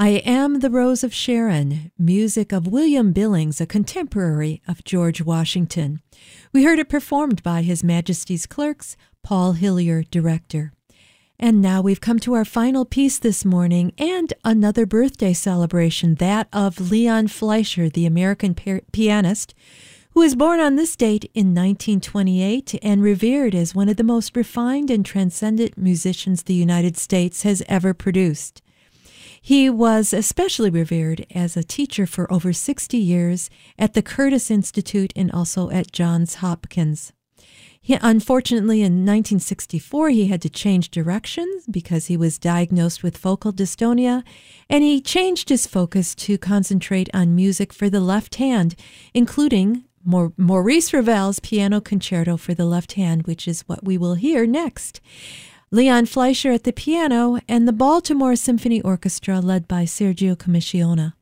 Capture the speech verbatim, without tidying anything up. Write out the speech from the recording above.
I Am the Rose of Sharon, music of William Billings, a contemporary of George Washington. We heard it performed by His Majesty's Clerks, Paul Hillier, director. And now we've come to our final piece this morning and another birthday celebration, that of Leon Fleischer, the American pianist, who was born on this date in nineteen twenty-eight and revered as one of the most refined and transcendent musicians the United States has ever produced. He was especially revered as a teacher for over sixty years at the Curtis Institute and also at Johns Hopkins. He, unfortunately, in nineteen sixty-four, he had to change directions because he was diagnosed with focal dystonia, and he changed his focus to concentrate on music for the left hand, including Maurice Ravel's Piano Concerto for the Left Hand, which is what we will hear next. Leon Fleischer at the piano and the Baltimore Symphony Orchestra led by Sergio Commissiona.